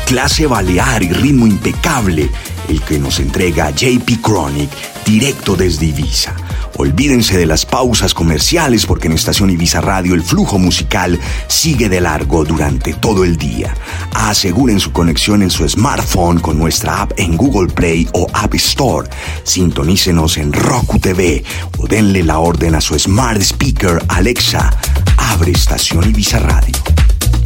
Clase balear y ritmo impecable, el que nos entrega JP Chronic directo desde Ibiza. Olvídense de las pausas comerciales porque en Estación Ibiza Radio el flujo musical sigue de largo durante todo el día. Aseguren su conexión en su smartphone con nuestra app en Google Play o App Store. Sintonícenos en Roku TV o denle la orden a su smart speaker Alexa. Abre Estación Ibiza Radio.